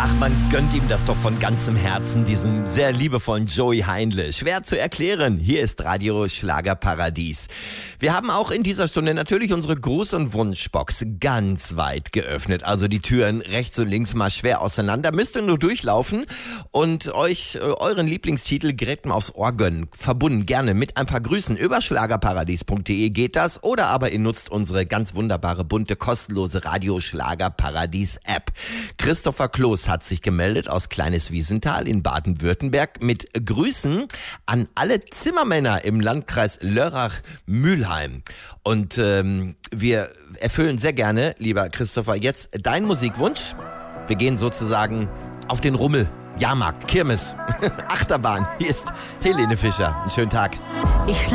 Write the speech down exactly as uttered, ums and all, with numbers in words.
Ach, man gönnt ihm das doch von ganzem Herzen, diesem sehr liebevollen Joey Heindle. Schwer zu erklären. Hier ist Radio Schlagerparadies. Wir haben auch in dieser Stunde natürlich unsere Gruß- und Wunschbox ganz weit geöffnet. Also die Türen rechts und links mal schwer auseinander. Müsst ihr nur durchlaufen und euch äh, euren Lieblingstitel direkt mal aufs Ohr gönnen. Verbunden gerne mit ein paar Grüßen. Über schlagerparadies punkt de geht das. Oder aber ihr nutzt unsere ganz wunderbare, bunte, kostenlose Radio Schlagerparadies App. Christopher Kloß hat sich gemeldet aus Kleines Wiesenthal in Baden-Württemberg mit Grüßen an alle Zimmermänner im Landkreis Lörrach-Mülheim. Und ähm, wir erfüllen sehr gerne, lieber Christopher, jetzt deinen Musikwunsch. Wir gehen sozusagen auf den Rummel, Jahrmarkt, Kirmes, Achterbahn. Hier ist Helene Fischer. Einen schönen Tag. Ich